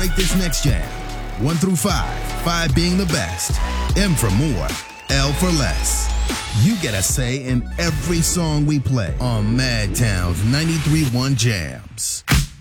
rate this next jam? 1 through 5, 5 being the best, M for more, L for less. You get a say in every song we play on Madtown's 93.1 Jams.